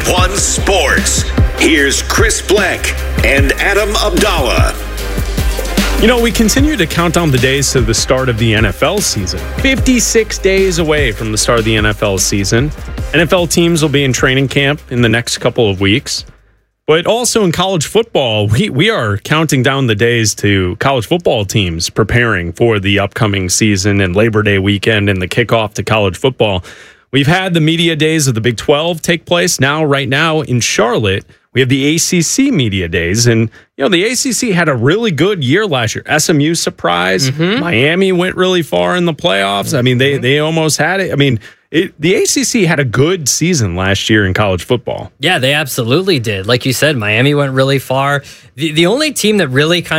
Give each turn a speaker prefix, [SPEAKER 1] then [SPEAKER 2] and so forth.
[SPEAKER 1] One Sports. Here's Chris Bleck and Adam Abdallah.
[SPEAKER 2] You know, we continue to count down the days to the start of the NFL season. 56 days away from the start of the NFL season. NFL teams will be in training camp in the next couple of weeks. But also in college football, we are counting down the days to college football teams preparing for the upcoming season and Labor Day weekend and the kickoff to college football. We've had the media days of the Big 12 take place. Right now in Charlotte, we have the ACC media days. And, you know, the ACC had a really good year last year. SMU surprise. Miami went really far in the playoffs. I mean, they almost had it. I mean, the ACC had a good season last year in college football.
[SPEAKER 3] Yeah, they absolutely did. Like you said, Miami went really far. The only team that really kind